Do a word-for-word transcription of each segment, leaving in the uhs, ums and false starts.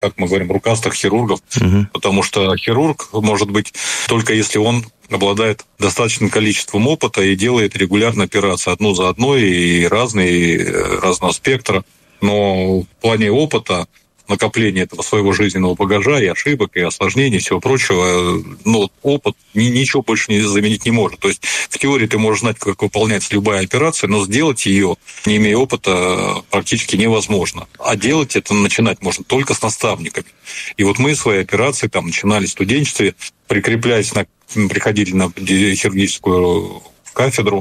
как мы говорим, рукастых хирургов, угу. потому что хирург может быть только если он обладает достаточным количеством опыта и делает регулярно операции одну за одной и разные, разного спектра. Но в плане опыта, накопления этого своего жизненного багажа и ошибок, и осложнений, и всего прочего, ну, опыт ни, ничего больше не заменить не может. То есть в теории ты можешь знать, как выполняется любая операция, но сделать ее, не имея опыта, практически невозможно. А делать это начинать можно только с наставниками. И вот мы свои операции там начинали в студенчестве, прикрепляясь на, приходили на хирургическую кафедру,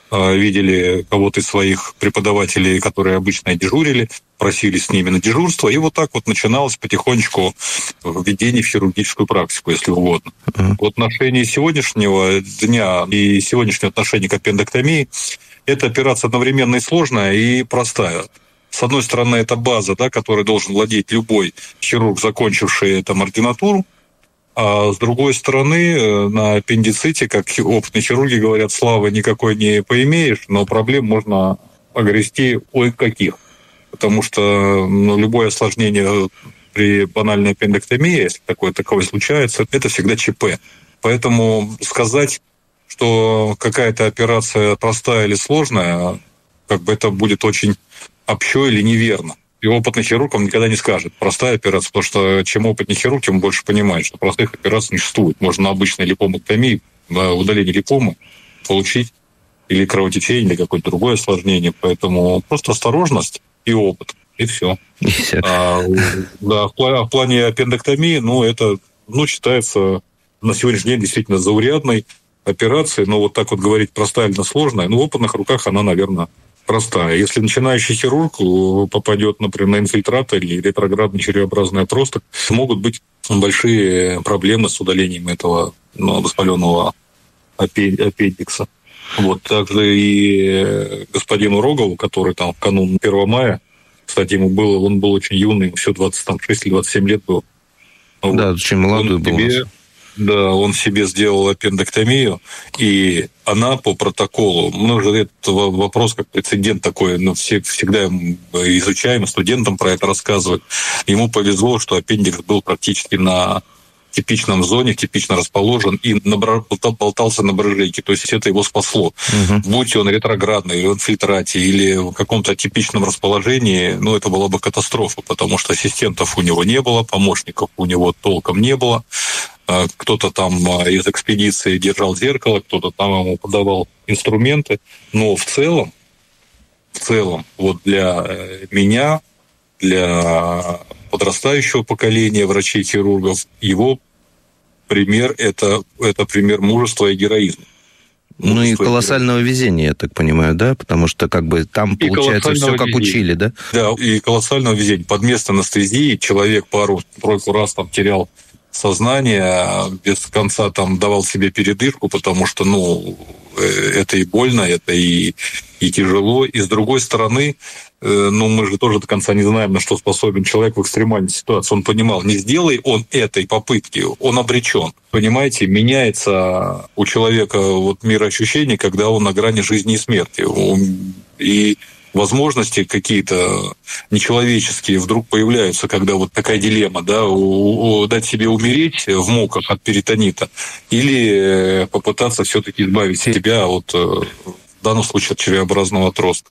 видели кого-то из своих преподавателей, которые обычно дежурили, просили с ними на дежурство, и вот так вот начиналось потихонечку введение в хирургическую практику, если угодно. Uh-huh. В отношении сегодняшнего дня и сегодняшнего отношения к аппендэктомии эта операция одновременно и сложная, и простая. С одной стороны, это база, да, которой должен владеть любой хирург, закончивший там ординатуру, а с другой стороны, на аппендиците, как опытные хирурги говорят, славы никакой не поимеешь, но проблем можно огрести ой каких. Потому что ну, любое осложнение при банальной аппендэктомии, если такое таковое случается, это всегда ЧП. Поэтому сказать, что какая-то операция простая или сложная, как бы это будет очень общо или неверно. И опытный хирург вам никогда не скажет простая операция, потому что чем опытнее хирург, тем больше понимает, что простых операций не существует. Можно на обычной липомотомии, на удалении липомы получить или кровотечение, или какое-то другое осложнение. Поэтому просто осторожность и опыт, и все. И все. А, да, в плане аппендэктомии, ну, это ну, считается на сегодняшний день действительно заурядной операцией, но вот так вот говорить простая или сложная, ну, в опытных руках она, наверное, простая. Если начинающий хирург попадет, например, на инфильтрат или ретроградный червеобразный отросток, могут быть большие проблемы с удалением этого ну, воспаленного аппендикса. Вот также и господину Рогову, который там в канун первого мая, кстати, ему было, он был очень юный, ему всего двадцать шесть или двадцать семь лет было. Да, вот. Очень молодой он был. Себе, да, он себе сделал аппендэктомию, и она по протоколу, мы же этот вопрос как прецедент такой, ну, все всегда изучаем, студентам про это рассказывают. Ему повезло, что аппендикс был практически на типичном зоне, типично расположен и набра... болтался на брыжейке. То есть это его спасло. Угу. Будь он ретроградный, в инфильтрате или в каком-то типичном расположении, ну, это была бы катастрофа, потому что ассистентов у него не было, помощников у него толком не было. Кто-то там из экспедиции держал зеркало, кто-то там ему подавал инструменты. Но в целом, в целом, вот для меня, для подрастающего поколения врачей-хирургов, его пример это, – это пример мужества и героизма. Мужество ну и колоссального и везения, я так понимаю, да? Потому что как бы там и получается все как везения. Учили, да? Да, и колоссального везения. Под место анестезии человек пару-тройку раз там терял сознание, без конца там давал себе передышку, потому что, ну, это и больно, это и, и тяжело. И с другой стороны, ну, мы же тоже до конца не знаем, на что способен человек в экстремальной ситуации. Он понимал, не сделай он этой попытки, он обречен. Понимаете, меняется у человека вот мироощущение, когда он на грани жизни и смерти. И возможности какие-то нечеловеческие вдруг появляются, когда вот такая дилемма, да, у, у, дать себе умереть в муках от перитонита или попытаться все-таки избавить себя от, в данном случае, от червеобразного отростка.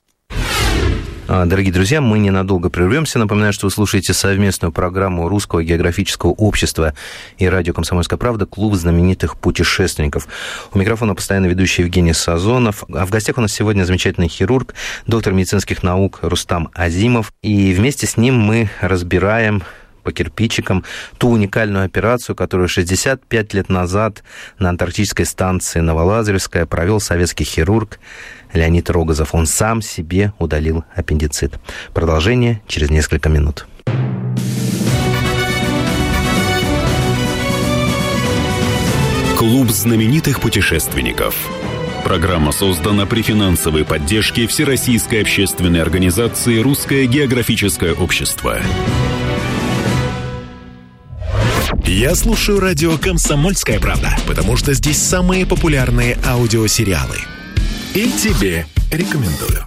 Дорогие друзья, мы ненадолго прервемся. Напоминаю, что вы слушаете совместную программу Русского географического общества и радио «Комсомольская правда» «Клуб знаменитых путешественников». У микрофона постоянно ведущий Евгений Сазонов. А в гостях у нас сегодня замечательный хирург, доктор медицинских наук Рустам Азимов. И вместе с ним мы разбираем по кирпичикам ту уникальную операцию, которую шестьдесят пять лет назад на антарктической станции Новолазаревская провел советский хирург Леонид Рогозов. Он сам себе удалил аппендицит. Продолжение через несколько минут. Клуб знаменитых путешественников. Программа создана при финансовой поддержке Всероссийской общественной организации «Русское географическое общество». Я слушаю радио «Комсомольская правда», потому что здесь самые популярные аудиосериалы. И тебе рекомендую.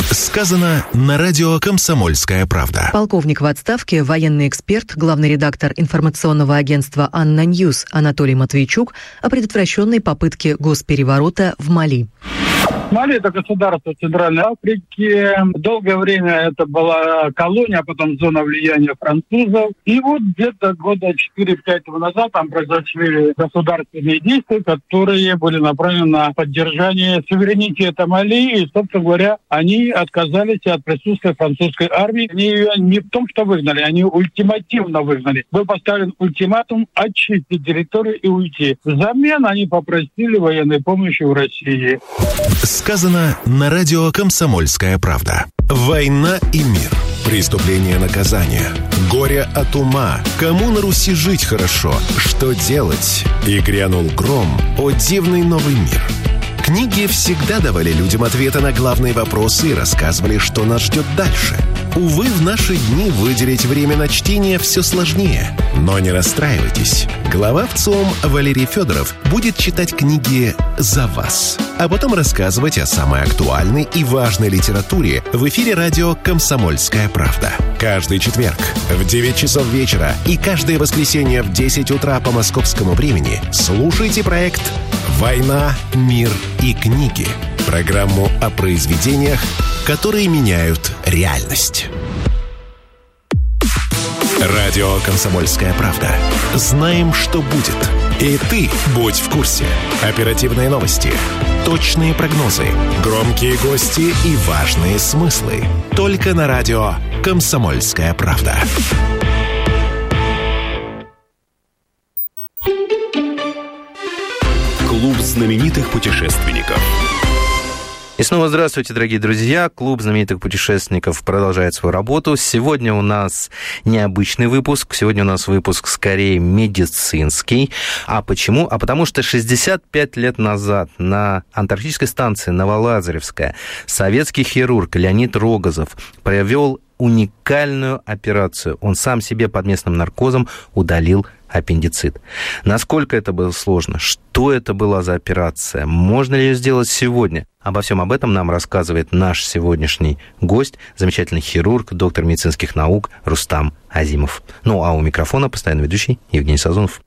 Сказано на радио «Комсомольская правда». Полковник в отставке, военный эксперт, главный редактор информационного агентства «Анна Ньюс» Анатолий Матвейчук о предотвращенной попытке госпереворота в Мали. Мали – это государство Центральной Африки. Долгое время это была колония, а потом зона влияния французов. И вот где-то года четыре-пять назад там произошли государственные действия, которые были направлены на поддержание суверенитета Мали. И, собственно говоря, они отказались от присутствия французской армии. Они ее не в том, что выгнали, они ультимативно выгнали. Был поставлен ультиматум очистить территорию и уйти. Взамен они попросили военной помощи у России. Сказано на радио «Комсомольская правда». Война и мир. Преступление, наказание. Горе от ума. Кому на Руси жить хорошо? Что делать? И грянул гром. О, дивный новый мир. Книги всегда давали людям ответы на главные вопросы и рассказывали, что нас ждет дальше. Увы, в наши дни выделить время на чтение все сложнее. Но не расстраивайтесь. Глава ВЦИОМ Валерий Федоров будет читать книги за вас, а потом рассказывать о самой актуальной и важной литературе в эфире радио «Комсомольская правда». Каждый четверг в девять часов вечера и каждое воскресенье в десять утра по московскому времени слушайте проект «Война, мир и книги». Программу о произведениях, которые меняют реальность. Радио «Комсомольская правда». Знаем, что будет. И ты будь в курсе. Оперативные новости, точные прогнозы, громкие гости и важные смыслы. Только на радио «Комсомольская правда». Клуб знаменитых путешественников. И снова здравствуйте, дорогие друзья. Клуб знаменитых путешественников продолжает свою работу. Сегодня у нас необычный выпуск. Сегодня у нас выпуск скорее медицинский. А почему? А потому что шестьдесят пять лет назад на антарктической станции Новолазаревская советский хирург Леонид Рогозов провел уникальную операцию. Он сам себе под местным наркозом удалил аппендицит. Насколько это было сложно? Что это была за операция? Можно ли ее сделать сегодня? Обо всем об этом нам рассказывает наш сегодняшний гость, замечательный хирург, доктор медицинских наук Рустам Азимов. Ну, а у микрофона постоянно ведущий Евгений Сазонов.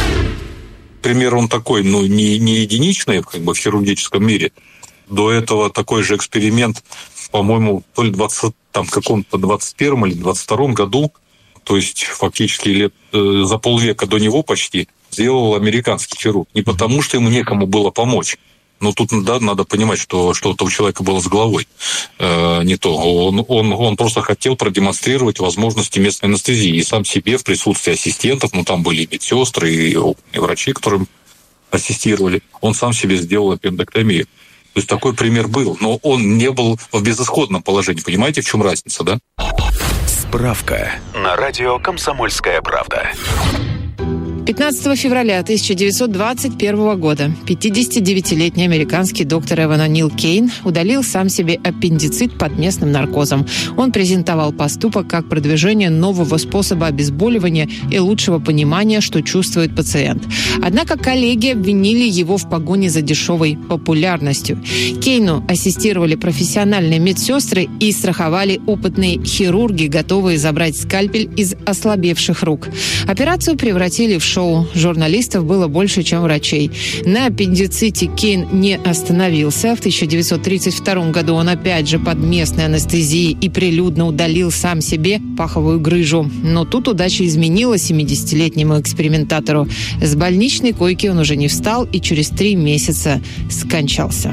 Пример он такой, ну, не, не единичный как бы, в хирургическом мире. До этого такой же эксперимент, по-моему, то ли двадцать, там, в каком-то двадцать первом или двадцать втором году, то есть фактически лет э, за полвека до него почти, сделал американский хирург. Не потому, что ему некому было помочь. Но тут, да, надо понимать, что что-то у человека было с головой э, не то. Он, он, он просто хотел продемонстрировать возможности местной анестезии. И сам себе в присутствии ассистентов, ну там были и медсестры, и, и врачи, которым ассистировали, он сам себе сделал аппендэктомию. То есть такой пример был. Но он не был в безысходном положении. Понимаете, в чем разница, да? Справка на радио «Комсомольская правда». пятнадцатого февраля тысяча девятьсот двадцать первого года пятидесятидевятилетний американский доктор Эван О'Нил Кейн удалил сам себе аппендицит под местным наркозом. Он презентовал поступок как продвижение нового способа обезболивания и лучшего понимания, что чувствует пациент. Однако коллеги обвинили его в погоне за дешевой популярностью. Кейну ассистировали профессиональные медсестры и страховали опытные хирурги, готовые забрать скальпель из ослабевших рук. Операцию превратили в шоу. Журналистов было больше, чем врачей. На аппендиците Кейн не остановился. В тысяча девятьсот тридцать втором году он опять же под местной анестезией и прилюдно удалил сам себе паховую грыжу. Но тут удача изменила семидесятилетнему экспериментатору. С больничной койки он уже не встал и через три месяца скончался.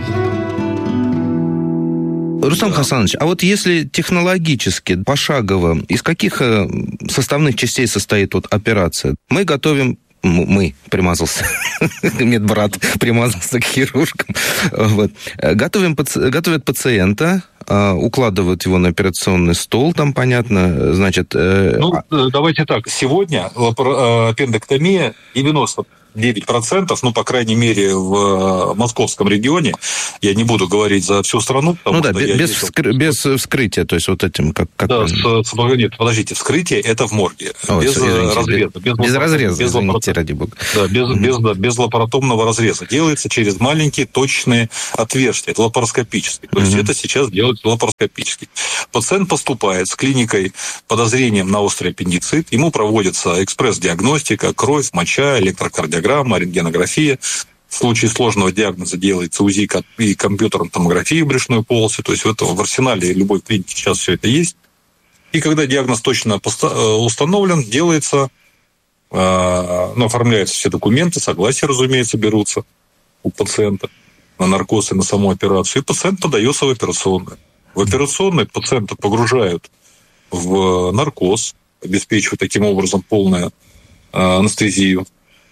Рустам Хасанович, а вот если технологически, пошагово, из каких составных частей состоит вот операция? Мы готовим, мы, примазался, медбрат примазался к хирургам, вот. Готовим, готовят пациента, укладывают его на операционный стол, там, понятно, значит... Ну, давайте так, сегодня аппендэктомия девяносто девять процентов, ну, по крайней мере, в московском регионе, я не буду говорить за всю страну. Ну да, без, без, вскры... без вскрытия, то есть вот этим, как... как да, с, с, нет, подождите, вскрытие это в морге, О, без извините, разреза. Без, без лапар... разреза, без извините, лапар... ради бога. Да, без, mm-hmm. без, да, без лапаротомного разреза. Делается через маленькие точные отверстия, это лапароскопически. То mm-hmm. есть это сейчас делается лапароскопически. Пациент поступает с клиникой подозрением на острый аппендицит, ему проводится экспресс-диагностика, кровь, моча, электрокардиограмма, рентгенография. В случае сложного диагноза делается УЗИ и компьютерная томография в брюшной полости. То есть в, этом, в арсенале любой клиники сейчас все это есть. И когда диагноз точно установлен, делается, ну, оформляются все документы, согласия, разумеется, берутся у пациента на наркоз и на саму операцию. И пациент подается в операционную. В операционной пациента погружают в наркоз, обеспечивая таким образом полную анестезию.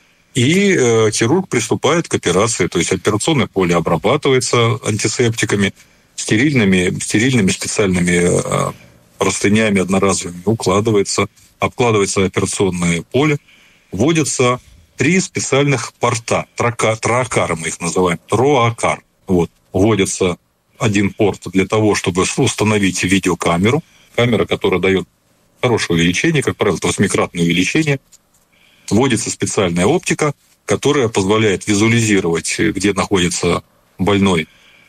И э, хирург приступает к операции, то есть операционное поле обрабатывается антисептиками, стерильными, стерильными специальными э, простынями одноразовыми, укладывается, обкладывается операционное поле, вводятся три специальных порта, трока, троакар мы их называем, троакар. Вот. Вводится один порт для того, чтобы установить видеокамеру, камера, которая дает хорошее увеличение, как правило, это восьмикратное увеличение. Вводится специальная оптика, которая позволяет визуализировать, где находится больной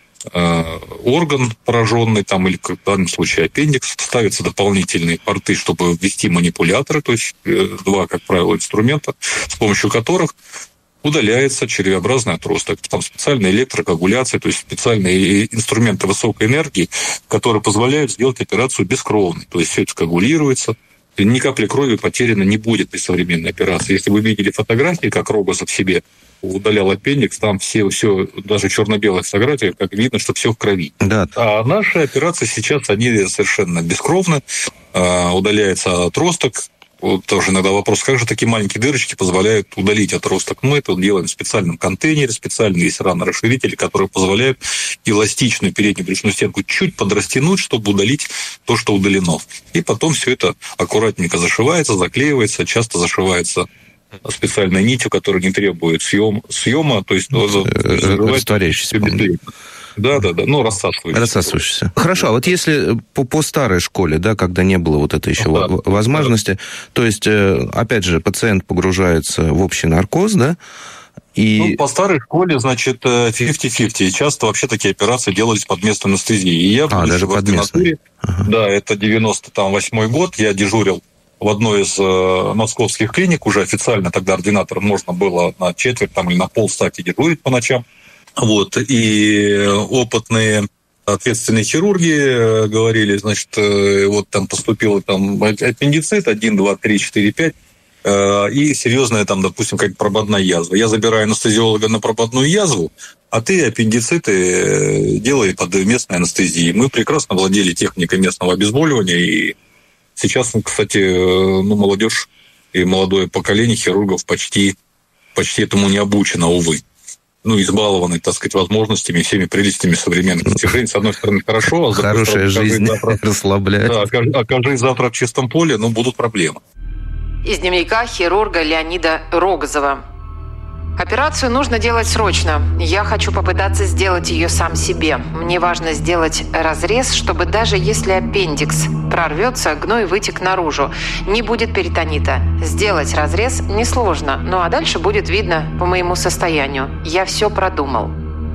э, орган пораженный, там, или в данном случае аппендикс. Ставятся дополнительные порты, чтобы ввести манипуляторы, то есть э, два, как правило, инструмента, с помощью которых удаляется червеобразный отросток. Там специальная электрокоагуляция, то есть специальные инструменты высокой энергии, которые позволяют сделать операцию бескровной. То есть все это коагулируется. Ни капли крови потеряно не будет при современной операции. Если вы видели фотографии, как Рогозов себе удалял аппендикс, там все, все даже черно-белые фотографии, как видно, что все в крови. Да. А наши операции сейчас, они совершенно бескровны. Удаляется отросток. Вот тоже иногда вопрос, как же такие маленькие дырочки позволяют удалить отросток? Мы это делаем в специальном контейнере, специальные есть ранорасширители, которые позволяют эластичную переднюю брюшную стенку чуть подрастянуть, чтобы удалить то, что удалено. И потом все это аккуратненько зашивается, заклеивается, часто зашивается специальной нитью, которая не требует съем, съема, то есть растворяющийся. Да, да, да, ну, рассасывающийся. Рассасывающийся. Хорошо, а вот если по, по старой школе, да, когда не было вот этой еще да, возможности, да. То есть, опять же, пациент погружается в общий наркоз, да, и... Ну, по старой школе, значит, пятьдесят на пятьдесят. Часто вообще такие операции делались под местной анестезией. И я, а, даже под местной. Ага. Да, это девяносто восьмой год, я дежурил в одной из э, московских клиник, уже официально тогда ординатором можно было на четверть там, или на полставки дежурить по ночам. Вот, и опытные ответственные хирурги говорили, значит, вот там поступил там аппендицит один, два, три, четыре, пять, и серьезная там, допустим, как прободная язва. Я забираю анестезиолога на прободную язву, а ты аппендициты делай под местной анестезией. Мы прекрасно владели техникой местного обезболивания, и сейчас, кстати, ну, молодежь и молодое поколение хирургов почти, почти этому не обучено, увы. Ну, избалованы, так сказать, возможностями, всеми прелестями современных достижений. С одной стороны, хорошо, а с другой Хорошая стороны, жизнь завтра, расслабляет. Да, окажись, окажись завтра в чистом поле, ну, будут проблемы. Из дневника хирурга Леонида Рогозова. Операцию нужно делать срочно. Я хочу попытаться сделать ее сам себе. Мне важно сделать разрез, чтобы даже если аппендикс прорвется, гной вытек наружу. Не будет перитонита. Сделать разрез несложно, ну а дальше будет видно по моему состоянию. Я все продумал.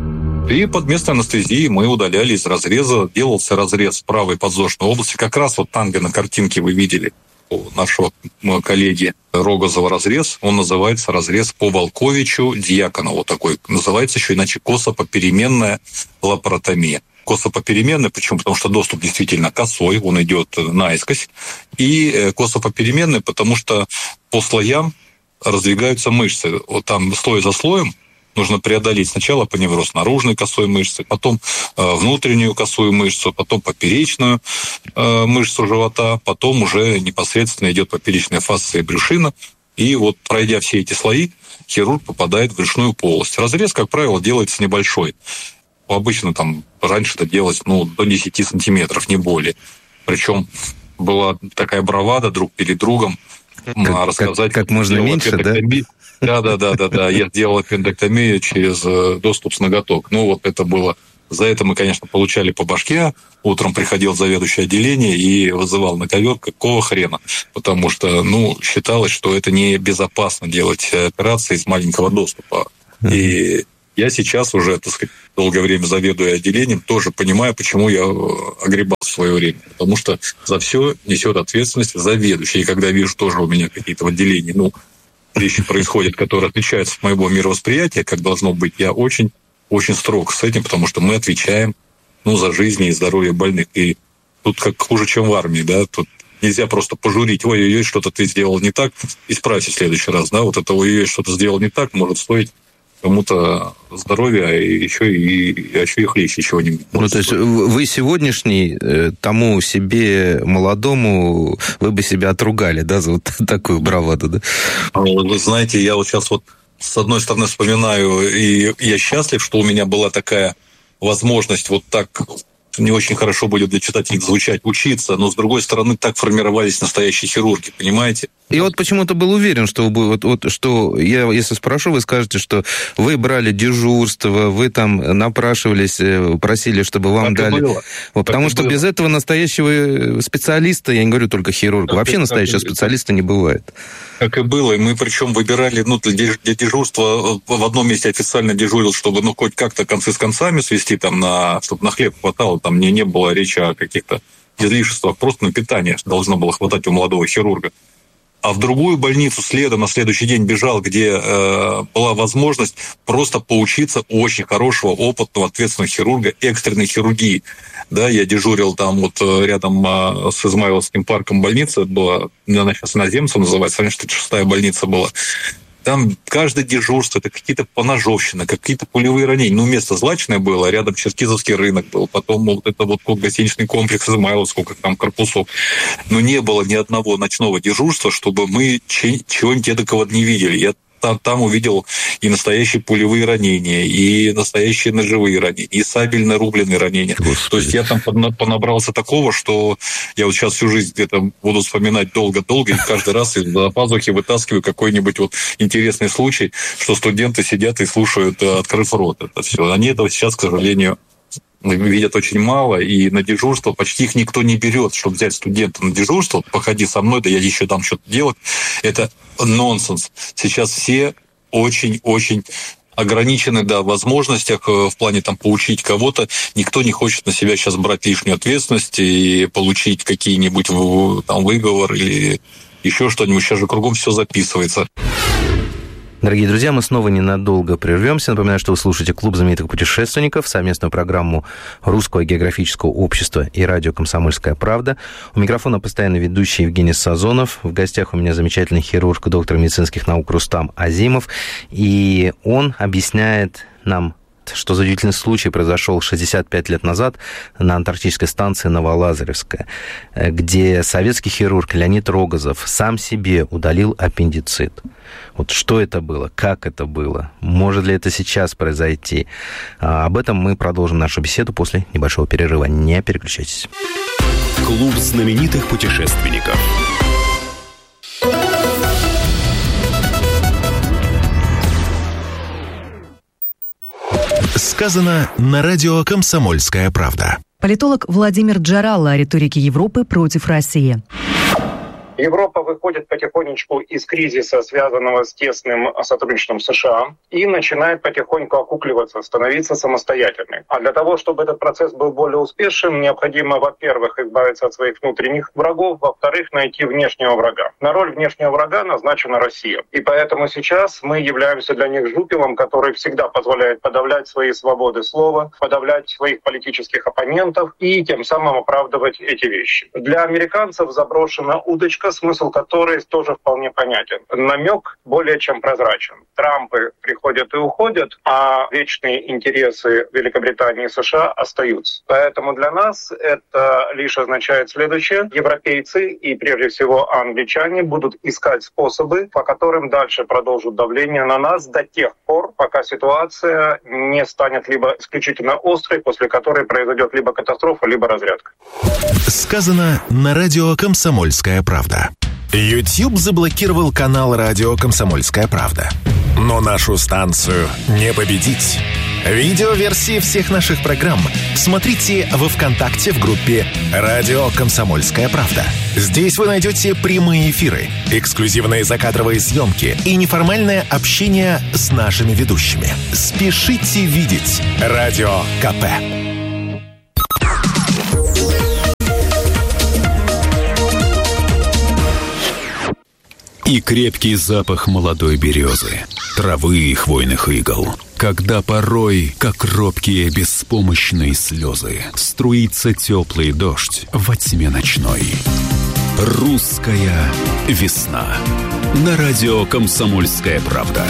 И под местной анестезией мы удаляли из разреза. Делался разрез правой подвздошной области. Как раз вот там, где на картинке вы видели у нашего коллеги Рогозова разрез, он называется разрез по Волковичу Дьяконову. Такой называется еще иначе косо-попеременная лапаротомия. Косо-попеременная, почему? Потому что доступ действительно косой, он идет наискось. И косо-попеременная, потому что по слоям раздвигаются мышцы. Вот там слой за слоем нужно преодолеть сначала поневроз наружной косой мышцы, потом э, внутреннюю косую мышцу, потом поперечную э, мышцу живота, потом уже непосредственно идет поперечная фасция и брюшина. И вот пройдя все эти слои, хирург попадает в брюшную полость. Разрез, как правило, делается небольшой. Обычно там раньше это делалось ну, до десяти сантиметров, не более. Причем была такая бравада друг перед другом как, рассказать, как, как можно меньше, да? Да-да-да-да-да. Я делал аппендэктомию через доступ с ноготок. Ну, вот это было... За это мы, конечно, получали по башке. Утром приходил заведующий отделения и вызывал на ковер, какого хрена. Потому что, ну, считалось, что это небезопасно делать операции из маленького доступа. И я сейчас уже, так сказать, долгое время заведую отделением, тоже понимаю, почему я огребал в свое время. Потому что за все несет ответственность заведующий. И когда вижу тоже у меня какие-то в отделении, ну, вещи происходят, которые отличаются от моего мировосприятия, как должно быть, я очень очень строг с этим, потому что мы отвечаем, ну, за жизни и здоровье больных. И тут как хуже, чем в армии, да, тут нельзя просто пожурить, ой-ой-ой, что-то ты сделал не так, исправься в следующий раз, да, вот это ой-ой-ой, что-то сделал не так, может стоить кому-то здоровья, а еще и, а еще и хлеще чего-нибудь. Ну, то есть вы сегодняшний тому себе молодому, вы бы себя отругали, да, за вот такую браваду, да? Вы знаете, я вот сейчас вот с одной стороны вспоминаю, и я счастлив, что у меня была такая возможность вот так, не очень хорошо будет для читателей звучать, учиться, но с другой стороны так формировались настоящие хирурги, понимаете? Я вот почему-то был уверен, что вы, вот, вот, что я, если спрошу, вы скажете, что вы брали дежурство, вы там напрашивались, просили, чтобы вам так дали. Вот, потому что было. Без этого настоящего специалиста, я не говорю только хирурга, вообще так настоящего специалиста не бывает. Как и было, и мы причем выбирали, ну, для дежурства в одном месте официально дежурил, чтобы, ну, хоть как-то концы с концами свести, там, на, чтобы на хлеб хватало, там не, не было речи о каких-то излишествах, просто на питание должно было хватать у молодого хирурга. А в другую больницу следом на следующий день бежал, где э, была возможность просто поучиться у очень хорошего, опытного, ответственного хирурга экстренной хирургии. Да, я дежурил там вот рядом э, с Измайловским парком больница была, она сейчас иноземцем называется, раньше тридцать шестая больница была. Там каждое дежурство, это какие-то поножовщины, какие-то пулевые ранения. Ну, место злачное было, рядом Черкизовский рынок был, потом вот это вот гостиничный комплекс Измайлов, сколько там корпусов. Но не было ни одного ночного дежурства, чтобы мы чего-нибудь эдакого не видели. Я там, там увидел и настоящие пулевые ранения, и настоящие ножевые ранения, и сабельно-рубленые ранения. Господи. То есть я там понабрался такого, что я вот сейчас всю жизнь где-то буду вспоминать долго-долго, и каждый раз из-за пазухи вытаскиваю какой-нибудь вот интересный случай, что студенты сидят и слушают, открыв рот. Это все. Они этого сейчас, к сожалению, видят очень мало, и на дежурство почти их никто не берет, чтобы взять студента на дежурство, походи со мной, да я еще там что-то делать. Это нонсенс. Сейчас все очень-очень ограничены, да, в возможностях в плане там поучить кого-то. Никто не хочет на себя сейчас брать лишнюю ответственность и получить какие-нибудь там выговор или еще что-нибудь. Сейчас же кругом все записывается. Дорогие друзья, мы снова ненадолго прервемся. Напоминаю, что вы слушаете «Клуб знаменитых путешественников», совместную программу Русского географического общества и радио «Комсомольская правда». У микрофона постоянно ведущий Евгений Сазонов. В гостях у меня замечательный хирург, доктор медицинских наук Рустам Азимов. И он объясняет нам, что за удивительный случай произошел шестьдесят пять лет назад на антарктической станции Новолазаревская, где советский хирург Леонид Рогозов сам себе удалил аппендицит. Вот что это было, как это было, может ли это сейчас произойти? Об этом мы продолжим нашу беседу после небольшого перерыва. Не переключайтесь. Клуб знаменитых путешественников. Сказано на радио «Комсомольская правда». Политолог Владимир Джаралла о риторике Европы против России. Европа выходит потихонечку из кризиса, связанного с тесным сотрудничеством США, и начинает потихоньку окукливаться, становиться самостоятельной. А для того, чтобы этот процесс был более успешным, необходимо, во-первых, избавиться от своих внутренних врагов, во-вторых, найти внешнего врага. На роль внешнего врага назначена Россия. И поэтому сейчас мы являемся для них жупелом, который всегда позволяет подавлять свои свободы слова, подавлять своих политических оппонентов и тем самым оправдывать эти вещи. Для американцев заброшена удочка, смысл которой тоже вполне понятен. Намек более чем прозрачен. Трампы приходят и уходят, а вечные интересы Великобритании и США остаются. Поэтому для нас это лишь означает следующее. Европейцы и прежде всего англичане будут искать способы, по которым дальше продолжат давление на нас до тех пор, пока ситуация не станет либо исключительно острой, после которой произойдет либо катастрофа, либо разрядка. Сказано на радио «Комсомольская правда». YouTube заблокировал канал «Радио Комсомольская правда». Но нашу станцию не победить. Видеоверсии всех наших программ смотрите во ВКонтакте в группе «Радио Комсомольская правда». Здесь вы найдете прямые эфиры, эксклюзивные закадровые съемки и неформальное общение с нашими ведущими. Спешите видеть Радио КП. И крепкий запах молодой березы, травы и хвойных игл. Когда порой, как робкие беспомощные слезы, струится теплый дождь во тьме ночной. Русская весна. На радио «Комсомольская правда».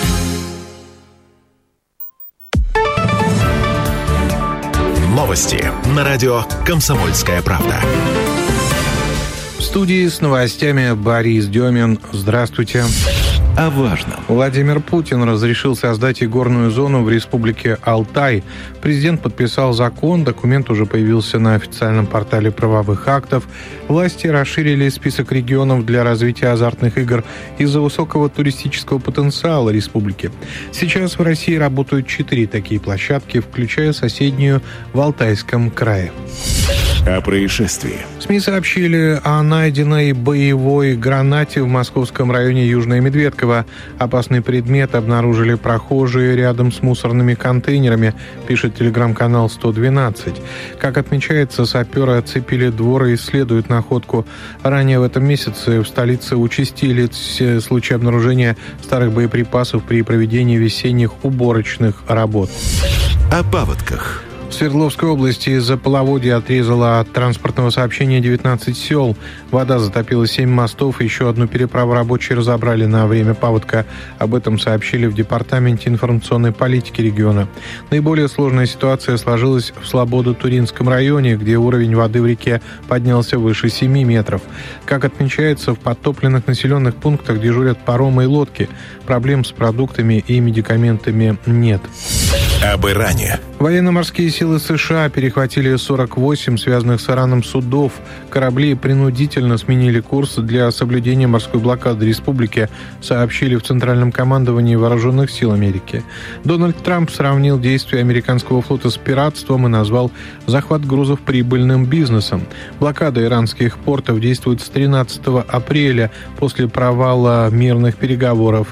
Новости на радио «Комсомольская правда». В студии с новостями Борис Демин. Здравствуйте. О важном. Владимир Путин разрешил создать игорную зону в республике Алтай. Президент подписал закон, документ уже появился на официальном портале правовых актов. Власти расширили список регионов для развития азартных игр из-за высокого туристического потенциала республики. Сейчас в России работают четыре такие площадки, включая соседнюю в Алтайском крае. О происшествии. СМИ сообщили о найденной боевой гранате в московском районе Южная Медведково. Опасный предмет обнаружили прохожие рядом с мусорными контейнерами, пишет телеграм-канал сто двенадцать. Как отмечается, саперы оцепили двор и исследуют находку. Ранее в этом месяце в столице участились случаи обнаружения старых боеприпасов при проведении весенних уборочных работ. О паводках. В Свердловской области из-за половодья отрезало от транспортного сообщения девятнадцать сел. Вода затопила семь мостов, еще одну переправу рабочие разобрали на время паводка. Об этом сообщили в Департаменте информационной политики региона. Наиболее сложная ситуация сложилась в Слободо-Туринском районе, где уровень воды в реке поднялся выше семи метров. Как отмечается, в подтопленных населенных пунктах дежурят паромы и лодки. Проблем с продуктами и медикаментами нет. Об Иране. Военно-морские силы США перехватили сорок восемь связанных с Ираном судов. Корабли принудительно сменили курс для соблюдения морской блокады республики, сообщили в Центральном командовании Вооруженных сил Америки. Дональд Трамп сравнил действия американского флота с пиратством и назвал захват грузов прибыльным бизнесом. Блокада иранских портов действует с тринадцатого апреля после провала мирных переговоров.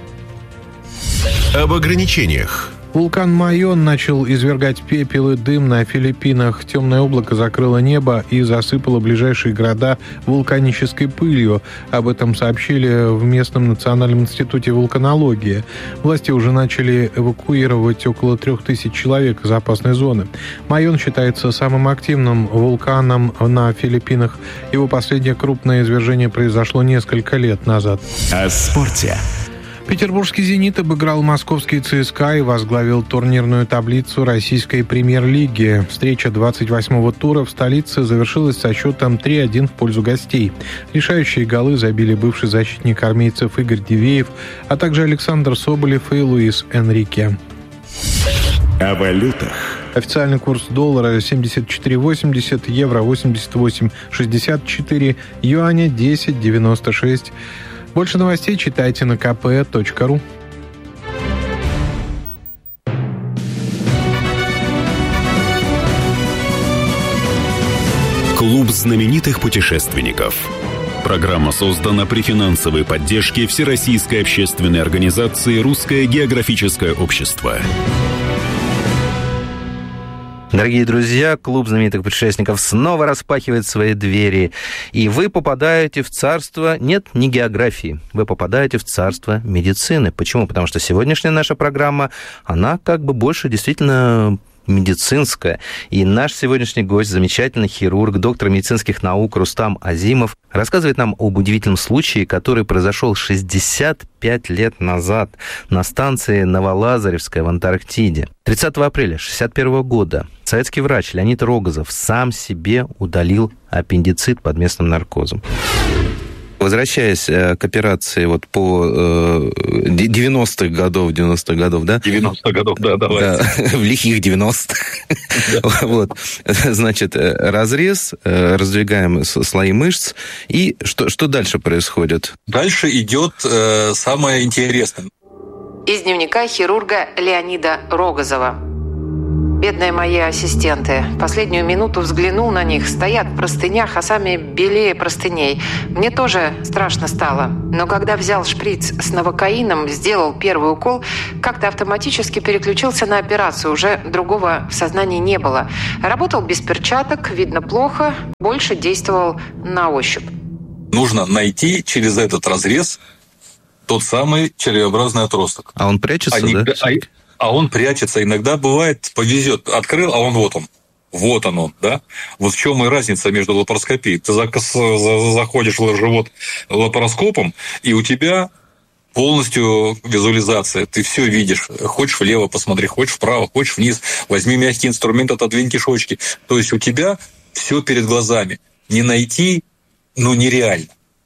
Об ограничениях. Вулкан Майон начал извергать пепел и дым на Филиппинах. Темное облако закрыло небо и засыпало ближайшие города вулканической пылью. Об этом сообщили в местном национальном институте вулканологии. Власти уже начали эвакуировать около трех тысяч человек из опасной зоны. Майон считается самым активным вулканом на Филиппинах. Его последнее крупное извержение произошло несколько лет назад. О спорте. Петербургский «Зенит» обыграл московский ЦСКА и возглавил турнирную таблицу российской премьер-лиги. Встреча двадцать восьмого тура в столице завершилась со счетом три один в пользу гостей. Решающие голы забили бывший защитник армейцев Игорь Дивеев, а также Александр Соболев и Луис Энрике. О валютах. Официальный курс доллара семьдесят четыре восемьдесят, евро восемьдесят восемь шестьдесят четыре, юаня десять девяносто шесть. Больше новостей читайте на ка пэ точка ру. Клуб знаменитых путешественников. Программа создана при финансовой поддержке Всероссийской общественной организации «Русское географическое общество». Дорогие друзья, клуб знаменитых путешественников снова распахивает свои двери, и вы попадаете в царство, нет, не географии, вы попадаете в царство медицины. Почему? Потому что сегодняшняя наша программа, она как бы больше действительно медицинская. И наш сегодняшний гость, замечательный хирург, доктор медицинских наук Рустам Азимов, рассказывает нам об удивительном случае, который произошел шестьдесят пять лет назад на станции Новолазаревская в Антарктиде. тридцатого апреля шестьдесят первого года советский врач Леонид Рогозов сам себе удалил аппендицит под местным наркозом. Возвращаясь к операции вот по девяностых годов, девяностых годов, да? девяностых годов, да, давайте. Да, в лихих девяностых. Вот. Значит, разрез, раздвигаем слои мышц. И что, что дальше происходит? Дальше идет э, самое интересное. Из дневника хирурга Леонида Рогозова. Бедные мои ассистенты. Последнюю минуту взглянул на них. Стоят в простынях, а сами белее простыней. Мне тоже страшно стало. Но когда взял шприц с новокаином, сделал первый укол, как-то автоматически переключился на операцию. Уже другого в сознании не было. Работал без перчаток, видно плохо, больше действовал на ощупь. Нужно найти через этот разрез тот самый червеобразный отросток. А он прячется, Они, да? А, а он прячется. Иногда бывает, повезет. Открыл, а он вот он. Вот он он, да? Вот в чем и разница между лапароскопией. Ты заходишь в живот лапароскопом, и у тебя полностью визуализация. Ты все видишь. Хочешь влево посмотри, хочешь вправо, хочешь вниз. Возьми мягкий инструмент, отодвинь кишочки. То есть у тебя все перед глазами. Не найти, ну, нереально.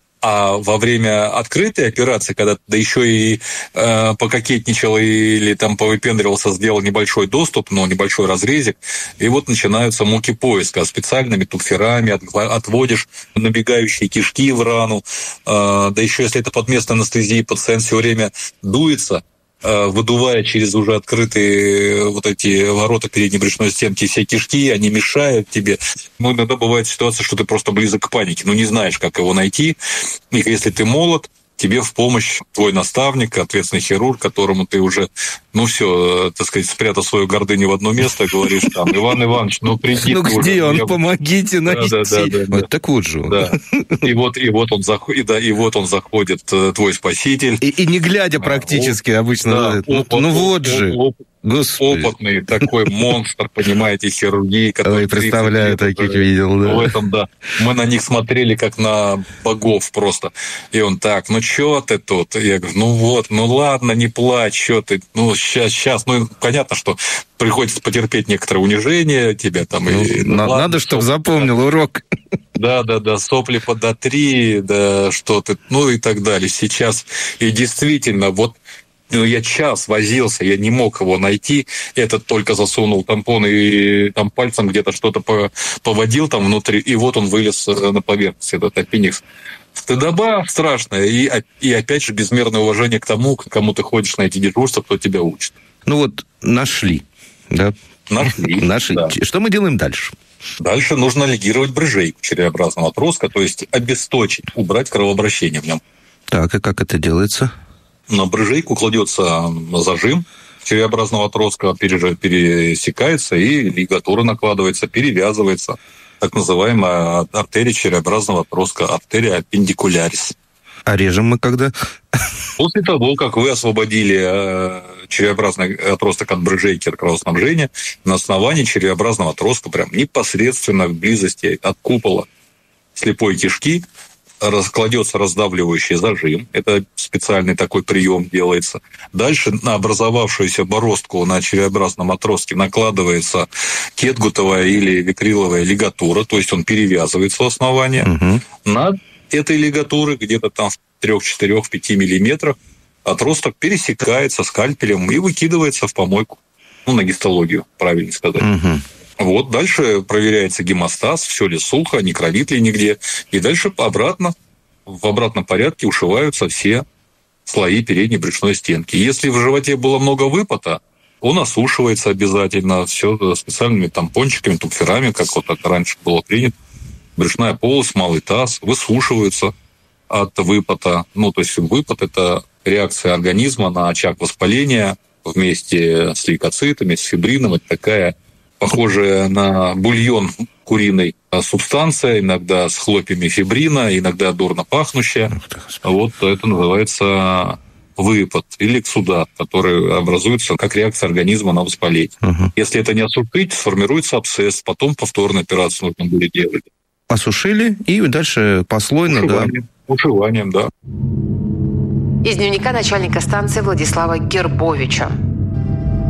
А во время открытой операции, когда да еще и э, пококетничал или там повыпендривался, сделал небольшой доступ, ну, небольшой разрезик, и вот начинаются муки поиска. Специальными тукферами от, отводишь набегающие кишки в рану. Э, да еще если это под местной анестезией, пациент все время дуется, э, выдувая через уже открытые вот эти ворота передней брюшной стенки все кишки, они мешают тебе. Ну, иногда бывает ситуация, что ты просто близок к панике, ну, не знаешь, как его найти. И если ты молод, тебе в помощь твой наставник, ответственный хирург, которому ты уже, ну, все, так сказать, спрятал свою гордыню в одно место, говоришь там: Иван Иванович, ну, приди. Ну, где он? Помогите найти. Да, да, да, да. Вот так вот же. Да. И вот, и вот он заходит, да, и вот он заходит, твой спаситель. И, и не глядя практически а, обычно. Да, ну, опыт, ну вот опыт, же. Опыт. Господи. Опытный такой монстр, понимаете, хирургии, который... Ой, представляю, таких видел, да. В этом, да. Мы на них смотрели, как на богов просто. И он так: ну, чё ты тут? Я говорю: ну вот, ну ладно, не плачь, чё ты? Ну, сейчас, сейчас. Ну, понятно, что приходится потерпеть некоторое унижение тебя там. Ну, и, ну, на, ладно, надо, чтобы запомнил да. урок. Да, да, да, сопли подотри, да, что ты, ну и так далее. Сейчас, и действительно, вот, ну, я час возился, я не мог его найти. Этот только засунул тампон и там пальцем где-то что-то поводил там внутри, и вот он вылез на поверхность, этот аппендикс. Стыдоба страшная, и, и опять же безмерное уважение к тому, к кому ты ходишь на эти дежурства, кто тебя учит. Ну вот, нашли, да? Нашли, нашли. Да. Что мы делаем дальше? Дальше нужно лигировать брыжейку червеобразного отростка, то есть обесточить, убрать кровообращение в нем. Так, и как это делается? На брыжейку кладется зажим червеобразного отростка, пересекается, и лигатура накладывается, перевязывается. Так называемая артерия червеобразного отростка, артерия аппендикулярис. А режем мы когда? После того, как вы освободили червеобразный отросток от брыжейки, от кровоснабжения, на основании червеобразного отростка, прям непосредственно в близости от купола слепой кишки, раскладется раздавливающий зажим. Это специальный такой прием делается. Дальше на образовавшуюся бороздку на червеобразном отростке накладывается кетгутовая или викриловая лигатура, то есть он перевязывается у основания. Угу. Над этой лигатуры где-то там в три-четыре-пять миллиметрах отросток пересекается скальпелем и выкидывается в помойку. Ну, на гистологию, правильно сказать. Угу. Вот, дальше проверяется гемостаз, все ли сухо, не кровит ли нигде. И дальше обратно, в обратном порядке ушиваются все слои передней брюшной стенки. Если в животе было много выпота, он осушивается обязательно, все специальными тампончиками, тукферами, как вот это раньше было принято. Брюшная полость, малый таз высушиваются от выпота. Ну, то есть выпот – это реакция организма на очаг воспаления вместе с лейкоцитами, с фибрином. Это такая похожая на бульон куриной субстанция, иногда с хлопьями фибрина, иногда дурно пахнущая. Вот это называется выпот или эксудат, который образуется как реакция организма на воспаление. Угу. Если это не осушить, сформируется абсцесс, потом повторную операцию нужно будет делать. Осушили и дальше послойно, ушиванием, да? Ушиванием, да. Из дневника начальника станции Владислава Гербовича.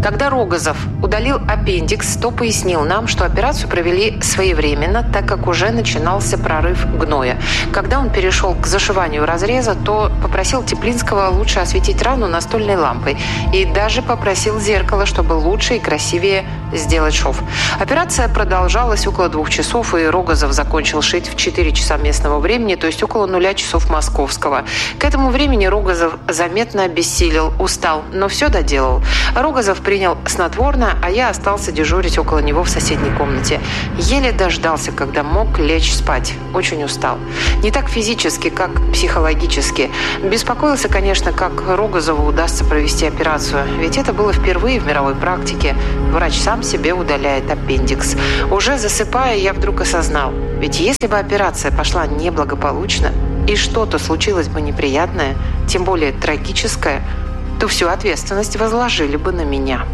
Когда Рогозов удалил аппендикс, то пояснил нам, что операцию провели своевременно, так как уже начинался прорыв гноя. Когда он перешел к зашиванию разреза, то попросил Теплинского лучше осветить рану настольной лампой и даже попросил зеркало, чтобы лучше и красивее сделать шов. Операция продолжалась около двух часов, и Рогозов закончил шить в четыре часа местного времени, то есть около нуля часов московского. К этому времени Рогозов заметно обессилел, устал, но все доделал. Рогозов принял снотворное, а я остался дежурить около него в соседней комнате. Еле дождался, когда мог лечь спать. Очень устал. Не так физически, как психологически. Беспокоился, конечно, как Рогозову удастся провести операцию. Ведь это было впервые в мировой практике. Врач сам себе удаляет аппендикс. Уже засыпая, я вдруг осознал. Ведь если бы операция пошла неблагополучно, и что-то случилось бы неприятное, тем более трагическое, то всю ответственность возложили бы на меня.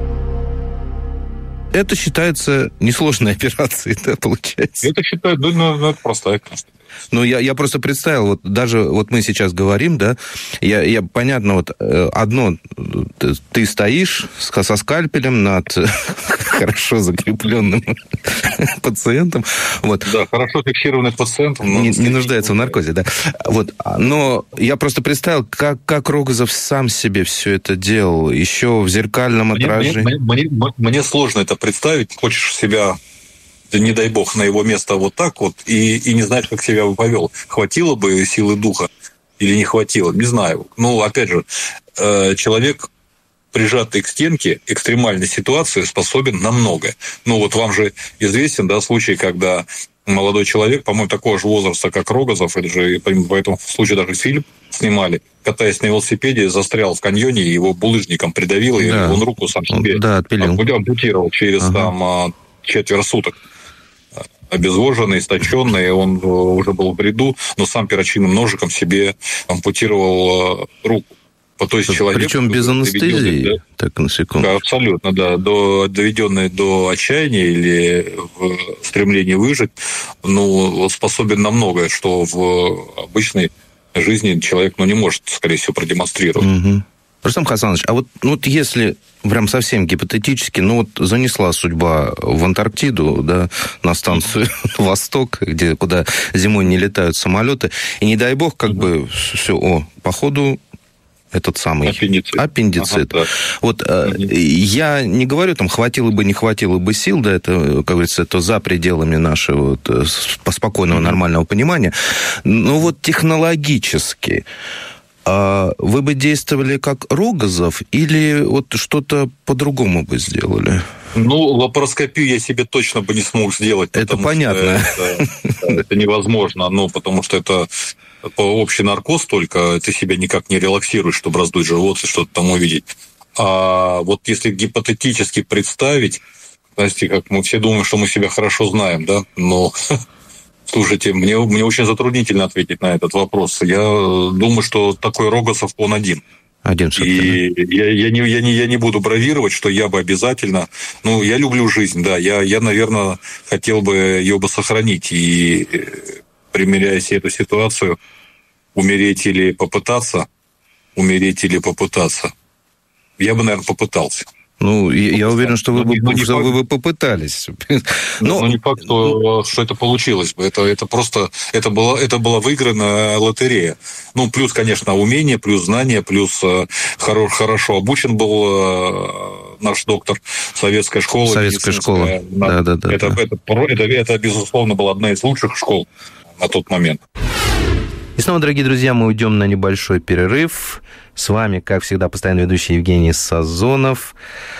Это считается несложной операцией, да, получается? Это считают, ну, ну это простая, конечно. Ну, я, я просто представил, вот даже вот мы сейчас говорим, да, я, я понятно, вот одно, ты, ты стоишь со скальпелем над хорошо закрепленным пациентом. Вот. Да, хорошо фиксированный пациентом. Не, не нуждается в наркозе, да. Вот. Но я просто представил, как, как Рогозов сам себе все это делал, еще в зеркальном мне, отражении. Мне, мне, мне сложно это представить. Хочешь себя... Да не дай бог, на его место вот так вот, и, и не знаешь, как себя бы повел. Хватило бы силы духа или не хватило, не знаю. Ну, опять же, человек, прижатый к стенке, экстремальной ситуации, способен на многое. Ну, вот вам же известен, да, случай, когда молодой человек, по-моему, такого же возраста, как Рогозов, это же, по этому случаю даже фильм снимали, катаясь на велосипеде, застрял в каньоне, и его булыжником придавило, да. И он руку сам себе да, ампутировал через ага. там четверо суток. Обезвоженный, истощенный, он уже был в бреду, но сам перочинным ножиком себе ампутировал руку. То есть человек, причем без анестезии, да, так, на секунду. Да, абсолютно, да, до, доведенный до отчаяния или в стремлении выжить, ну, способен на многое, что в обычной жизни человек, ну, не может, скорее всего, продемонстрировать. Угу. Рустам Хасанович, а вот, ну, вот если прям совсем гипотетически, ну вот занесла судьба в Антарктиду, да, на станцию Восток, где, куда зимой не летают самолеты, и не дай бог, как бы, все, о, походу, этот самый аппендицит. аппендицит. Ага, да. Вот mm-hmm. я не говорю, там, хватило бы, не хватило бы сил, да, это, как говорится, это за пределами нашего вот, спокойного, mm-hmm. нормального понимания, но вот технологически вы бы действовали как Рогозов или вот что-то по-другому бы сделали? Ну, лапароскопию я себе точно бы не смог сделать. Это понятно. Это, это невозможно, ну, потому что это общий наркоз только, ты себя никак не релаксируешь, чтобы раздуть живот и что-то там увидеть. А вот если гипотетически представить, знаете, как мы все думаем, что мы себя хорошо знаем, да, но... Слушайте, мне, мне очень затруднительно ответить на этот вопрос. Я думаю, что такой Рогозов, он один. Один, и я, я, не, я, не, я не буду бравировать, что я бы обязательно... Ну, я люблю жизнь, да. Я, я, наверное, хотел бы ее бы сохранить. И, примеряя себе эту ситуацию, умереть или попытаться, умереть или попытаться, я бы, наверное, попытался. Ну, я, я уверен, что вы, ну, бы, ну, что вы бы попытались. Но... Ну, не факт, что, что это получилось бы. Это, это просто, это была, это была выиграна лотерея. Ну, плюс, конечно, умение, плюс знания, плюс хоро, хорошо обучен был наш доктор, советская школа. Советская школа, да, да, да. Это, да. Это, это, это, это, безусловно, была одна из лучших школ на тот момент. И снова, дорогие друзья, мы уйдем на небольшой перерыв. С вами, как всегда, постоянно ведущий Евгений Сазонов.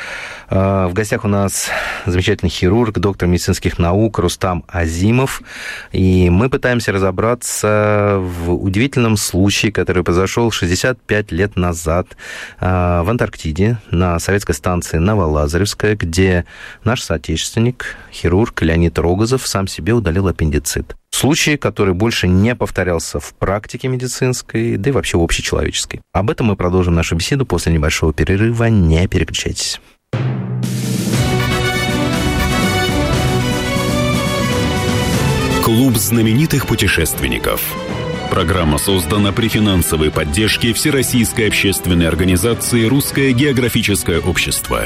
В гостях у нас замечательный хирург, доктор медицинских наук Рустам Азимов. И мы пытаемся разобраться в удивительном случае, который произошел шестьдесят пять лет назад в Антарктиде, на советской станции Новолазаревская, где наш соотечественник, хирург Леонид Рогозов, сам себе удалил аппендицит. Случай, который больше не повторялся в практике медицинской, да и вообще общечеловеческой. Об этом мы продолжим нашу беседу после небольшого перерыва. Не переключайтесь. Клуб знаменитых путешественников. Программа создана при финансовой поддержке Всероссийской общественной организации «Русское географическое общество».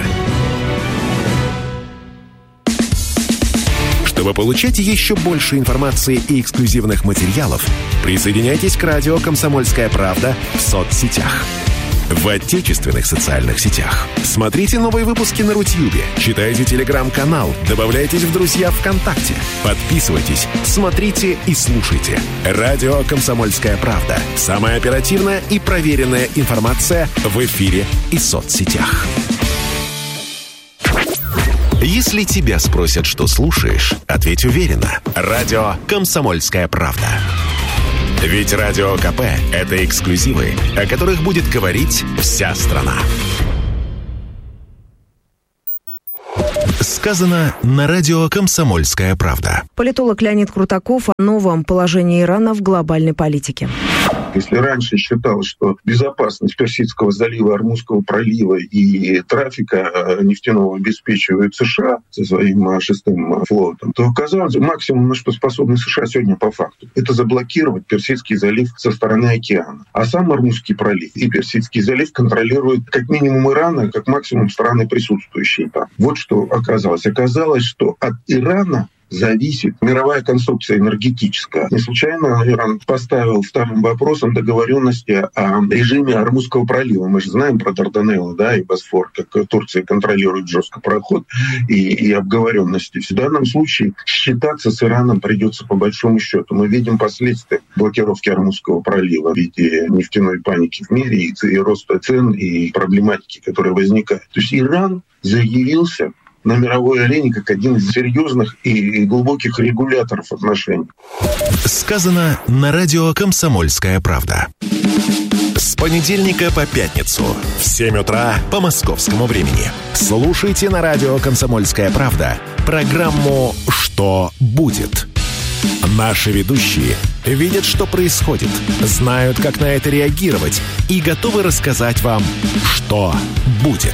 Чтобы получать еще больше информации и эксклюзивных материалов, присоединяйтесь к радио «Комсомольская правда» в соцсетях. В отечественных социальных сетях. Смотрите новые выпуски на Рутьюбе, читайте телеграм-канал, добавляйтесь в друзья ВКонтакте, подписывайтесь, смотрите и слушайте. Радио «Комсомольская правда». Самая оперативная и проверенная информация в эфире и соцсетях. Если тебя спросят, что слушаешь, ответь уверенно. Радио «Комсомольская правда». Ведь Радио КП – это эксклюзивы, о которых будет говорить вся страна. Сказано на радио «Комсомольская правда». Политолог Леонид Крутаков о новом положении Ирана в глобальной политике. Если раньше считалось, что безопасность Персидского залива, Ормузского пролива и трафика нефтяного обеспечивают США со своим шестым флотом, то оказалось, максимум, на что способны США сегодня по факту, это заблокировать Персидский залив со стороны океана. А сам Ормузский пролив и Персидский залив контролируют как минимум Иран, а как максимум страны, присутствующие там. Вот что оказалось. Оказалось, что от Ирана зависит мировая конструкция энергетическая. Не случайно Иран поставил вторым вопросом договоренности о режиме Ормузского пролива. Мы же знаем про Дарданеллы, да, и Босфор, как Турция контролирует жестко проход и, и обговоренности. В данном случае считаться с Ираном придется по большому счету. Мы видим последствия блокировки Ормузского пролива в виде нефтяной паники в мире и, и роста цен, и проблематики, которые возникают. То есть Иран заявился на мировой арене как один из серьезных и глубоких регуляторов отношений. Сказано на радио «Комсомольская правда». С понедельника по пятницу в семь утра по московскому времени. Слушайте на радио «Комсомольская правда» программу «Что будет?». Наши ведущие видят, что происходит, знают, как на это реагировать и готовы рассказать вам, что будет.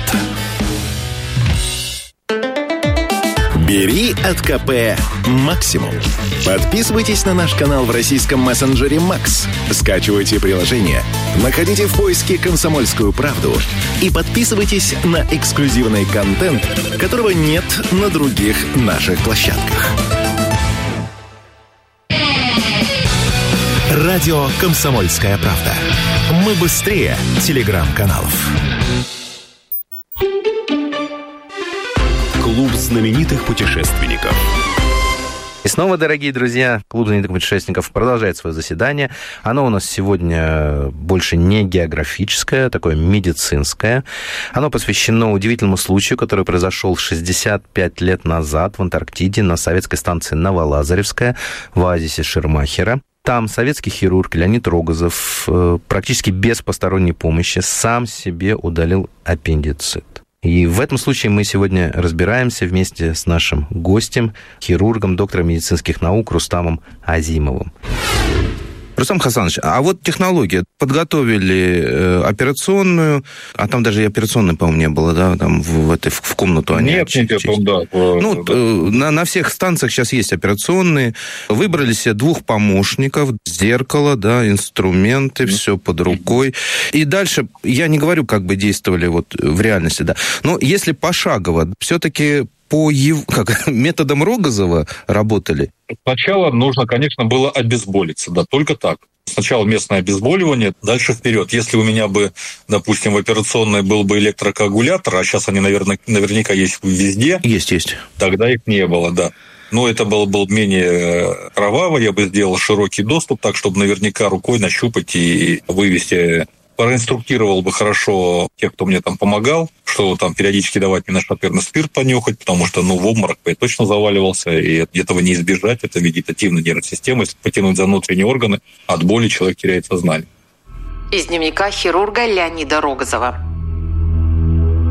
Бери от КП максимум. Подписывайтесь на наш канал в российском мессенджере Макс. Скачивайте приложение, находите в поиске «Комсомольскую правду» и подписывайтесь на эксклюзивный контент, которого нет на других наших площадках. Радио «Комсомольская правда». Мы быстрее телеграм-каналов. Клуб знаменитых путешественников. И снова, дорогие друзья, клуб знаменитых путешественников продолжает свое заседание. Оно у нас сегодня больше не географическое, такое медицинское. Оно посвящено удивительному случаю, который произошел шестьдесят пять лет назад в Антарктиде на советской станции Новолазаревская в оазисе Шермахера. Там советский хирург Леонид Рогозов практически без посторонней помощи сам себе удалил аппендицит. И в этом случае мы сегодня разбираемся вместе с нашим гостем, хирургом, доктором медицинских наук Рустамом Азимовым. Рустам Хасанович, а вот технология. Подготовили э, операционную, а там даже и операционной, по-моему, не было, да, там в, в, этой, в комнату они... Нет, нет, нет, да. Ну, да. Э, на, на всех станциях сейчас есть операционные. Выбрали себе двух помощников, зеркало, да, инструменты, mm-hmm. все под рукой. И дальше, я не говорю, как бы действовали вот в реальности, да, но если пошагово, все-таки по его, как, методам Рогозова работали? Сначала нужно, конечно, было обезболиться, да, только так. Сначала местное обезболивание, дальше вперед. Если у меня бы, допустим, в операционной был бы электрокоагулятор, а сейчас они, наверное, наверняка есть везде. Есть, есть. Тогда их не было, да. Но это был, был менее кроваво, я бы сделал широкий доступ, так, чтобы наверняка рукой нащупать и вывести. Проинструктировал бы хорошо тех, кто мне там помогал, что там периодически давать мне нашатырный спирт понюхать, потому что, ну, в обморок я точно заваливался, и этого не избежать, это вегетативная нервная система, если потянуть за внутренние органы, от боли человек теряет сознание. Из дневника хирурга Леонида Рогозова.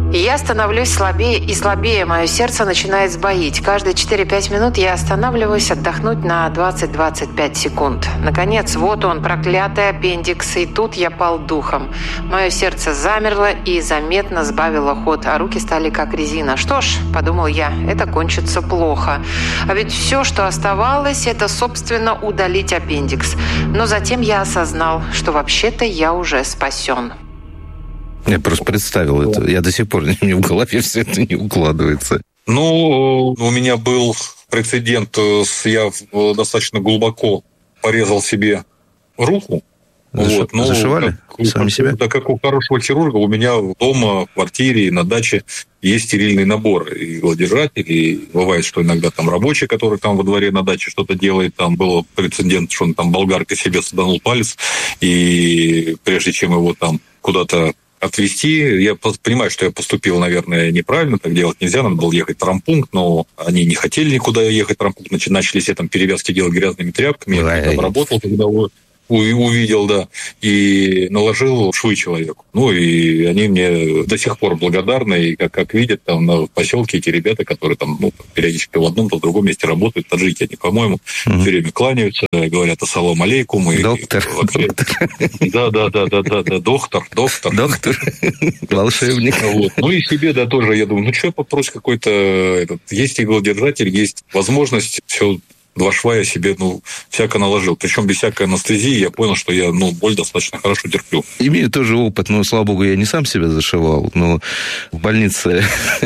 Я становлюсь слабее и слабее, мое сердце начинает сбоить. Каждые четыре-пять минут я останавливаюсь отдохнуть на двадцать-двадцать пять секунд. Наконец, вот он, проклятый аппендикс, и тут я пал духом. Мое сердце замерло и заметно сбавило ход, а руки стали как резина. Что ж, подумал я, это кончится плохо. А ведь все, что оставалось, это, собственно, удалить аппендикс. Но затем я осознал, что вообще-то я уже спасен. Я просто представил это. Я до сих пор не в голове все это не укладывается. Ну, у меня был прецедент. Я достаточно глубоко порезал себе руку. Заш... Вот. Ну, Зашивали? Как, Сами как, себя? Да, как у хорошего хирурга, у меня дома, в квартире, на даче есть стерильный набор. И иглодержатель, и бывает, что иногда там рабочий, который там во дворе на даче что-то делает, там был прецедент, что он там болгаркой себе саданул палец, и прежде чем его там куда-то отвезти. Я понимаю, что я поступил, наверное, неправильно, так делать нельзя, надо было ехать в травмпункт, но они не хотели никуда ехать в травмпункт, начали все там перевязки делать грязными тряпками, я там работал, когда увидел, да, и наложил швы человеку. Ну, и они мне до сих пор благодарны, и как, как видят, там в поселке эти ребята, которые там, ну, периодически в одном, то в другом месте работают, таджики они, по-моему, mm-hmm. все время кланяются, говорят ассалам алейкум. Доктор. Да, да, да, да, да, да, доктор, доктор. Доктор, волшебник. Вот. Ну, и себе, да, тоже, я думаю, ну, что попросить какой-то, этот, есть иглодержатель, есть возможность, все. Два шва я себе, ну, всяко наложил. Причем без всякой анестезии я понял, что я, ну, боль достаточно хорошо терплю. Имею тоже опыт, но, слава богу, я не сам себя зашивал, но в больнице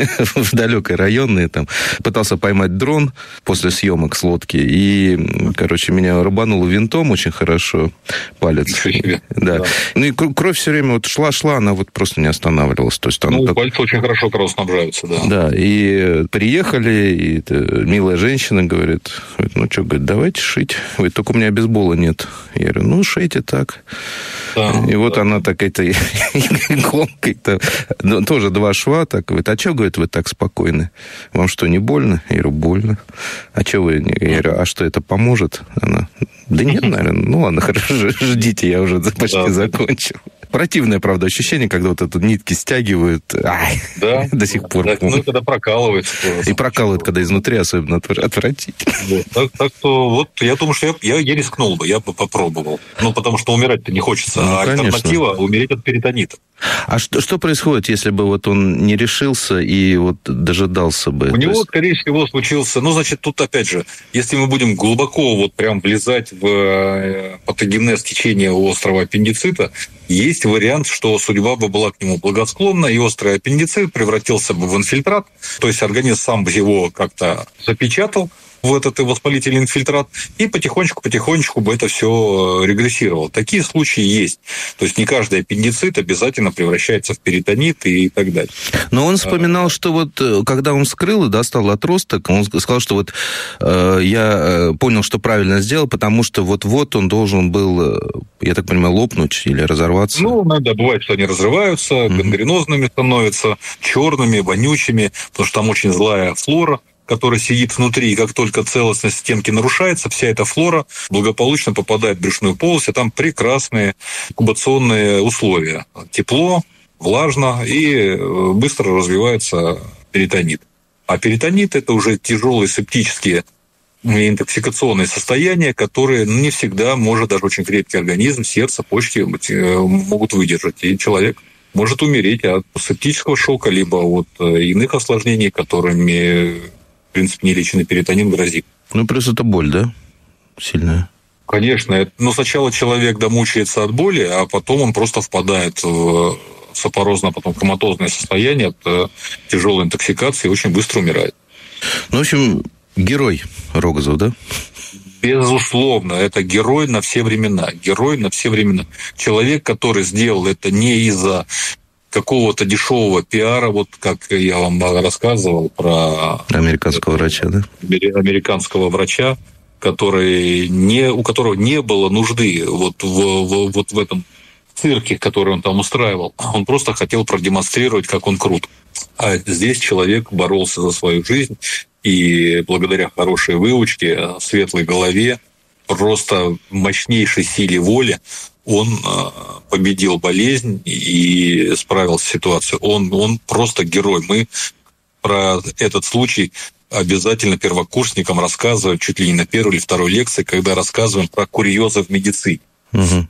в далекой районной там пытался поймать дрон после съемок с лодки, и, короче, меня рубануло винтом очень хорошо, палец. Да. да. Ну, и кровь все время вот шла-шла, она вот просто не останавливалась. То есть, ну, как... пальцы очень хорошо кровоснабжаются, да. Да, и приехали, и это, милая женщина говорит... Ну, что, говорит, давайте шить. Говорит, только у меня бейсбола нет. Я говорю, ну, шейте так. Да, и вот да. Она так это иголкой-то, ну, тоже два шва, так, говорит, а что, говорит, вы так спокойны? Вам что, не больно? Я говорю, больно. А что вы? Я говорю, а что, это поможет? Она, да нет, наверное, ну, ладно, хорошо, ждите, я уже почти да. закончил. Противное, правда, ощущение, когда вот это нитки стягивают. Ай, да, до сих пор. Да, ну, когда прокалывается. И прокалывает, когда изнутри особенно отвратительно. Вот, так, так что вот я думаю, что я, я, я рискнул бы, я бы попробовал. Ну, потому что умирать-то не хочется. Ну, а альтернатива – умереть от перитонита. А что, что происходит, если бы вот он не решился и вот дожидался бы? У него, есть... скорее всего, случился... Ну, значит, тут опять же, если мы будем глубоко вот прям влезать в патогенез течения острого аппендицита, есть вариант, что судьба бы была к нему благосклонна, и острый аппендицит превратился бы в инфильтрат, то есть организм сам бы его как-то запечатал в этот воспалительный инфильтрат, и потихонечку-потихонечку бы это все регрессировало. Такие случаи есть. То есть не каждый аппендицит обязательно превращается в перитонит и так далее. Но он вспоминал, что вот когда он вскрыл и достал отросток, он сказал, что вот э, я понял, что правильно сделал, потому что вот-вот он должен был, я так понимаю, лопнуть или разорваться. Ну, иногда бывает, что они разрываются, mm-hmm. гангренозными становятся, черными, вонючими, потому что там очень злая флора, которая сидит внутри, и как только целостность стенки нарушается, вся эта флора благополучно попадает в брюшную полость, и там прекрасные инкубационные условия. Тепло, влажно, и быстро развивается перитонит. А перитонит – это уже тяжелые септические интоксикационные состояния, которые не всегда может даже очень крепкий организм, сердце, почки могут выдержать. И человек может умереть от септического шока, либо от иных осложнений, которыми, в принципе, нелеченный перитонит грозит. Ну, плюс это боль, да? Сильная. Конечно. Но сначала человек домучается от боли, а потом он просто впадает в сапорозное, потом коматозное состояние от тяжелой интоксикации и очень быстро умирает. Ну, в общем, герой Рогозов, да? Безусловно, это герой на все времена. Герой на все времена. Человек, который сделал это не из-за какого-то дешевого пиара, вот как я вам рассказывал про... Американского врача, да? Американского врача, который не, у которого не было нужды вот в, в, вот в этом цирке, который он там устраивал. Он просто хотел продемонстрировать, как он крут. А здесь человек боролся за свою жизнь, и благодаря хорошей выучке, светлой голове, просто мощнейшей силе воли он победил болезнь и справился с ситуацией. Он, он просто герой. Мы про этот случай обязательно первокурсникам рассказываем чуть ли не на первой или второй лекции, когда рассказываем про курьезы в медицине. Угу.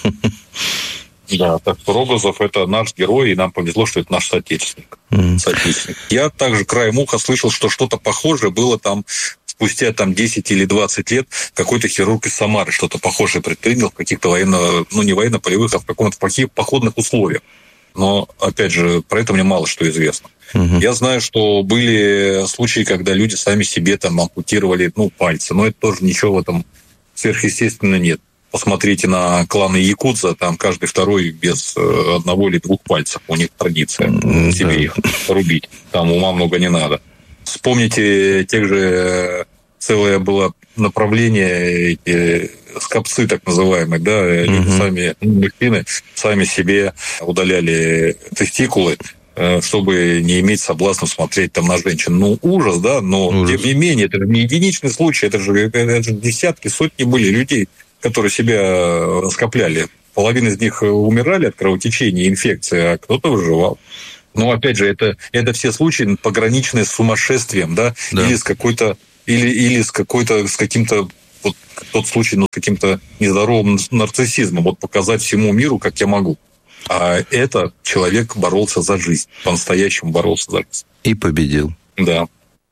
Да, так что Рогозов – это наш герой, и нам повезло, что это наш соотечественник. Mm. соотечественник. Я также краем уха слышал, что что-то похожее было там спустя там, десять или двадцать лет. Какой-то хирург из Самары что-то похожее предпринял в каких-то военно, ну не военно-полевых, а в каком-то походных условиях. Но, опять же, про это мне мало что известно. Mm-hmm. Я знаю, что были случаи, когда люди сами себе там ампутировали ну, пальцы, но это тоже ничего в этом сверхъестественного нет. Посмотрите на кланы якудза, там каждый второй без одного или двух пальцев. У них традиция mm-hmm. себе их рубить. Там ума много не надо. Вспомните, тех же целое было направление, эти скопцы так называемые, да, mm-hmm. сами мужчины сами себе удаляли тестикулы, чтобы не иметь соблазна смотреть там на женщин. Ну, ужас, да, но ужас. Тем не менее, это же не единичный случай, это же, это же десятки, сотни были людей, которые себя раскопляли. Половина из них умирали от кровотечения, инфекции, а кто-то выживал. Но, опять же, это, это все случаи пограничные с сумасшествием, да, да. или с какой-то, или, или с какой-то, с каким-то, вот тот случай, ну, с каким-то нездоровым нарциссизмом, вот показать всему миру, как я могу. А это человек боролся за жизнь, по-настоящему боролся за жизнь. И победил. Да.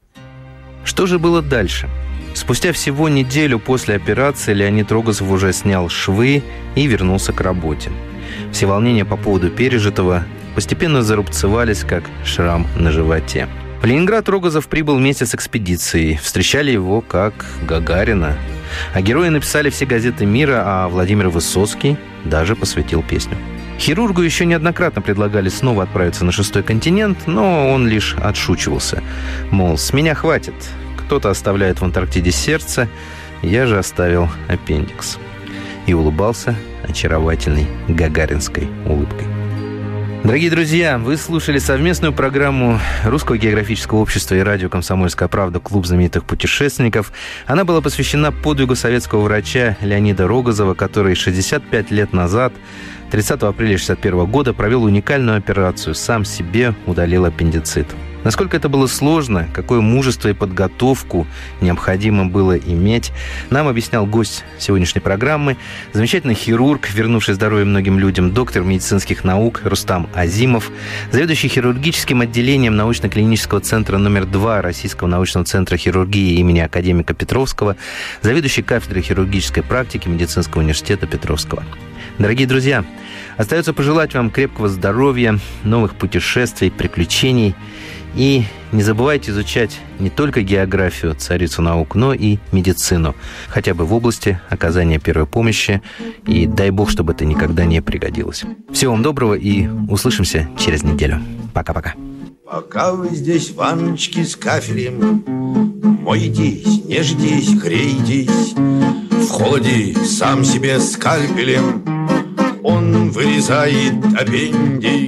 Что же было дальше? Спустя всего неделю после операции Леонид Рогозов уже снял швы и вернулся к работе. Все волнения по поводу пережитого постепенно зарубцевались, как шрам на животе. В Ленинград Рогозов прибыл вместе с экспедицией. Встречали его как Гагарина. А герои написали все газеты мира, а Владимир Высоцкий даже посвятил песню. Хирургу еще неоднократно предлагали снова отправиться на шестой континент, но он лишь отшучивался. Мол, с меня хватит. Кто-то оставляет в Антарктиде сердце, я же оставил аппендикс. И улыбался очаровательной гагаринской улыбкой. Дорогие друзья, вы слушали совместную программу Русского географического общества и радио «Комсомольская правда» «Клуб знаменитых путешественников». Она была посвящена подвигу советского врача Леонида Рогозова, который шестьдесят пять лет назад, тридцатого апреля шестьдесят первого года, провел уникальную операцию, сам себе удалил аппендицит. Насколько это было сложно, какое мужество и подготовку необходимо было иметь, нам объяснял гость сегодняшней программы, замечательный хирург, вернувший здоровье многим людям, доктор медицинских наук Рустам Азимов, заведующий хирургическим отделением научно-клинического центра номер два Российского научного центра хирургии имени академика Петровского, заведующий кафедрой хирургической практики Медицинского университета Петровского. Дорогие друзья, остается пожелать вам крепкого здоровья, новых путешествий, приключений. И не забывайте изучать не только географию, царицу наук, но и медицину, хотя бы в области оказания первой помощи. И дай бог, чтобы это никогда не пригодилось. Всего вам доброго и услышимся через неделю. Пока-пока. Пока вы здесь, ванночки с кафелем, мойтесь, нежитесь, грейтесь. В холоде сам себе скальпелем он вырезает аппендикс.